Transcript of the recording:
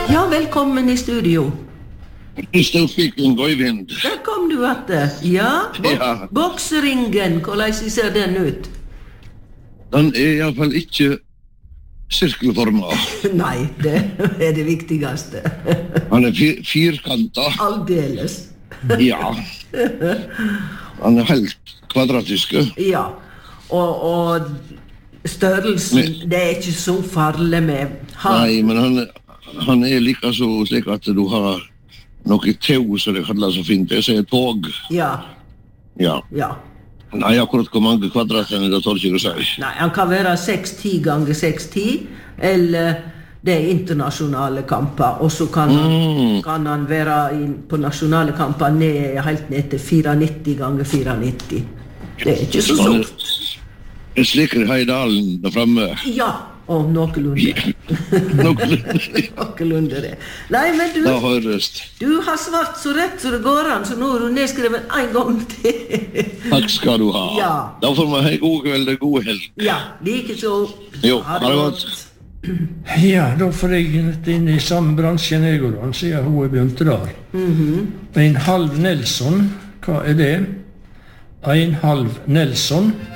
Ja, velkommen I studio. Storspiken Gøyvind. Der kom du atter. Ja, Ja. bokseringen, hvordan ser den ut? Den I hvert fall ikke sirkelformet. Nei, det det viktigste. Han firkantet. Aldeles. Ja. Han helt kvadratisk. Ja, og størrelsen, det ikke så farlig med han. Nei, men han like så slik at du har noe tau, som det kalles så fint. Det sier tog. Ja, Ja. ja. Nei, akkurat hvor mange kvadrater det tar ikke å si. Nei, han kan være 6-10 ganger 6-10, eller det internasjonale kamper, og så kan han være på nasjonale kamper helt ned til 94 ganger 94. Det ikke så stort. Jeg slikker Heidalen der fremme. Ja, og noenlunde. Noenlunde det. Nei, men Da høres. du har svart så rett så det går an, så nå har du nedskrevet en gang til. Takk skal du ha. Ja. Da får man ha god kveld og god helg. Ja, like så. Jo, ha det godt. Ja, da får jeg inn I samme bransjen jeg og han, sier hun begynt der. En halv Nelson, hva det? En halv Nelson.